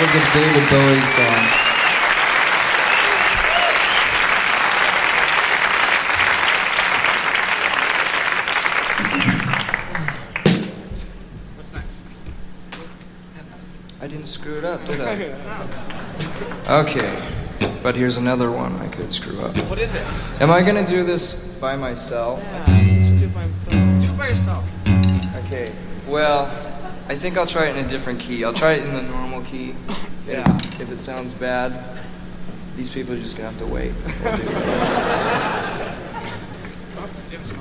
was a David Bowie song. What's next? I didn't screw it up, did I? Okay, but here's another one I could screw up. What is it? Am I gonna do this by myself? Yeah, you should do it by himself. Do it by yourself. Okay, well, I think I'll try it in a different key. I'll try it in the normal key. Yeah. If it sounds bad, these people are just gonna have to wait. We'll do it. Do you have a